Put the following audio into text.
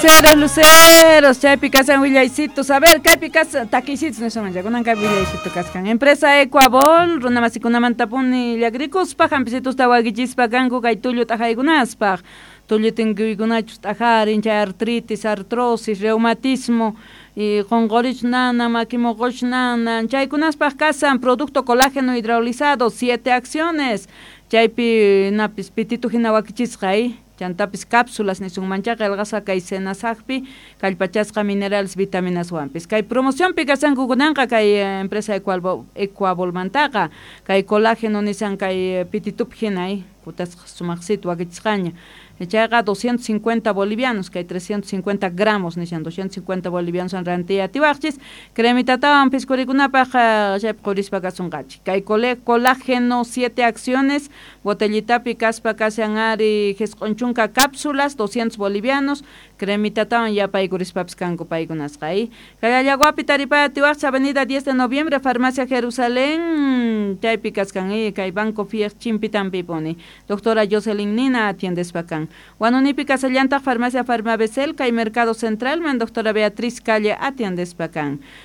luceros, chaypi casan willaycitos, a ver, kaypi casa, taquisitos no son kunan kay willaycito cascan. Empresa Ecuabol, runamasikunamantapunni llagricuspa, hampisitos tawaguichispa gangu kay tullu tajaykunaspaj. Tullu tinkuykунachus tajarin, chay artritis, artrosis, reumatismo, y qonqorich nana, maquimoqoch nana, chaykunaspaj casan producto colágeno hidrolizado, 7 acciones. Chaypi napis pititu hina wakichisqay. Chantapis cápsulas ni sunmanchaqa elqasa kay senasaqpi kallpachasqa minerales vitaminas wampis kay promoción pikasankukunanqa kay empresa Ecuabolmantaqa kay colágeno nisan kay pititupi hinay kutas sumaqsit wakichisqaña chayqa 250 bolivianos kay 350 gramos nishan 250 bolivianos en rantilla tiwaqchis cremitatawan piskurikunapaq chaypi qurispa kasunqachi kay colágeno 7 acciones botellitapi kaspa kasan ari chunka cápsulas 200 bolivianos cremitatawan ya paykurispapis kanku paykunasqay kay Ayaguapi taripaya tiwaqcha avenida 10 de noviembre farmacia Jerusalén chaypi kaskan kay banco FIEX chimpitampi puni doctora Jocelyn Nina atiendespa kan wanunipi kasallantaq farmacia Farmabesel kay mercado central man doctora Beatriz Calle atiendespa kan